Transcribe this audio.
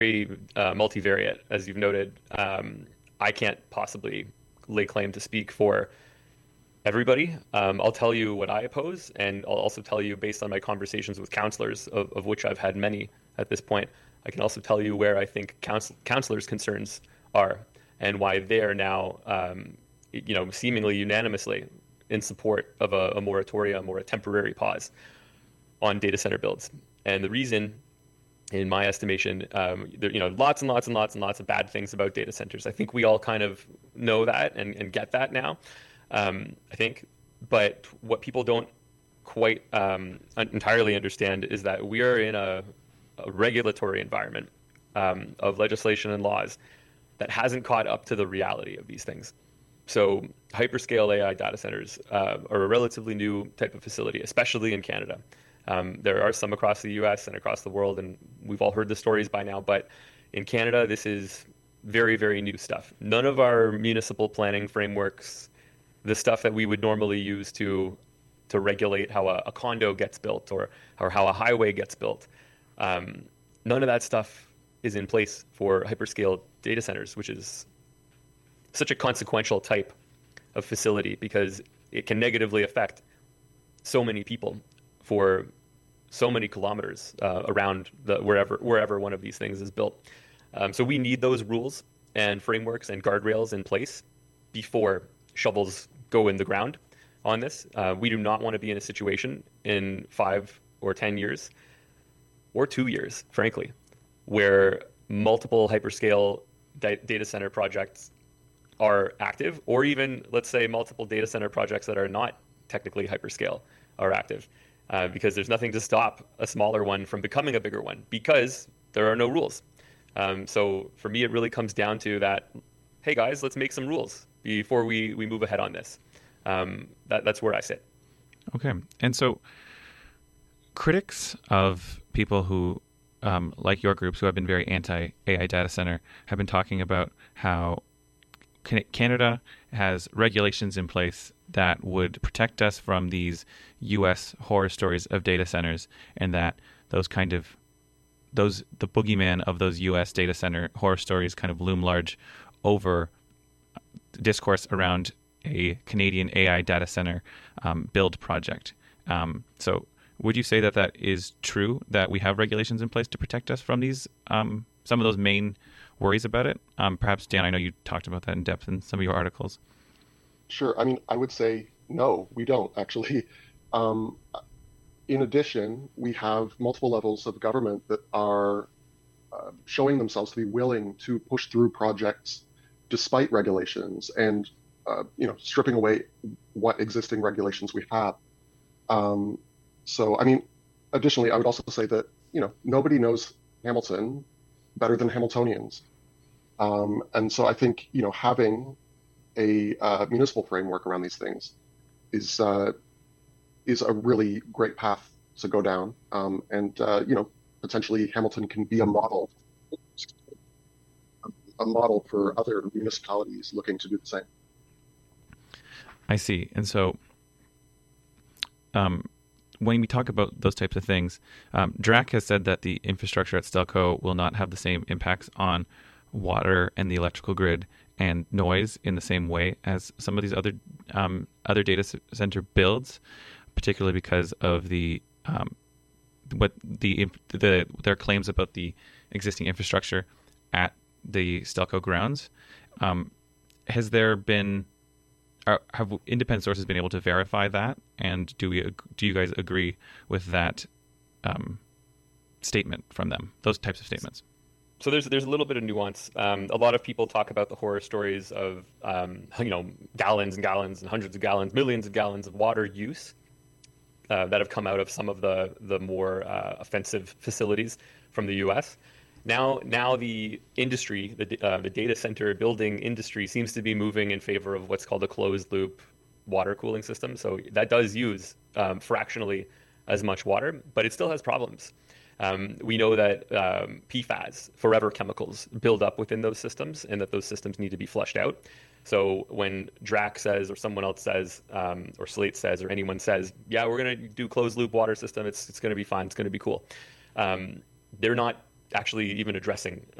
very multivariate, as you've noted. I can't possibly lay claim to speak for everybody. I'll tell you what I oppose, and I'll also tell you based on my conversations with counselors, of which I've had many at this point. I can also tell you where I think counselors' concerns are and why they're now, seemingly unanimously in support of a moratorium or a temporary pause on data center builds. And the reason, in my estimation, lots and lots and lots and lots of bad things about data centers. I think we all kind of know that and get that now. I think, but what people don't quite entirely understand is that we are in a regulatory environment of legislation and laws that hasn't caught up to the reality of these things. So hyperscale AI data centers are a relatively new type of facility, especially in Canada. There are some across the US and across the world, and we've all heard the stories by now, but in Canada, this is very, very new stuff. None of our municipal planning frameworks, the stuff that we would normally use to regulate how a condo gets built or how a highway gets built, none of that stuff is in place for hyperscale data centers, which is such a consequential type of facility because it can negatively affect so many people for so many kilometers around wherever one of these things is built. So we need those rules and frameworks and guardrails in place before shovels go in the ground on this. We do not want to be in a situation in 5 or 10 years or 2 years, frankly, where multiple hyperscale data center projects are active, or even, let's say, multiple data center projects that are not technically hyperscale are active, because there's nothing to stop a smaller one from becoming a bigger one because there are no rules. So for me, it really comes down to that, hey guys, let's make some rules before we move ahead on this. That's where I sit. Okay. And so critics of people who, like your groups who have been very anti-AI data center, have been talking about how Canada has regulations in place that would protect us from these U.S. horror stories of data centers, and that the boogeyman of those U.S. data center horror stories kind of loom large over discourse around a Canadian AI data center build project. So would you say that is true, that we have regulations in place to protect us from these, some of those main worries about it? Perhaps, Dan, I know you talked about that in depth in some of your articles. Sure. I mean, I would say no, we don't actually. Um, in addition, we have multiple levels of government that are showing themselves to be willing to push through projects despite regulations and stripping away what existing regulations we have. Um, so, I mean, additionally, I would also say that nobody knows Hamilton better than Hamiltonians, and so I think having a municipal framework around these things is a really great path to go down, and potentially Hamilton can be a model for other municipalities looking to do the same. I see. And so when we talk about those types of things, DRAC has said that the infrastructure at Stelco will not have the same impacts on water and the electrical grid and noise in the same way as some of these other data center builds, particularly because of their claims about the existing infrastructure at the Stelco grounds. Have independent sources been able to verify that? And do you guys agree with that statement from them? Those types of statements. So there's a little bit of nuance. A lot of people talk about the horror stories of gallons and gallons and hundreds of gallons, millions of gallons of water use that have come out of some of the more offensive facilities from the U.S. Now the industry, the data center building industry, seems to be moving in favor of what's called a closed loop water cooling system. So that does use fractionally as much water, but it still has problems. We know that PFAS, forever chemicals, build up within those systems, and that those systems need to be flushed out. So when DRAC says, or someone else says, or Slate says, or anyone says, yeah, we're going to do closed loop water system, it's going to be fine, it's going to be cool. They're not actually even addressing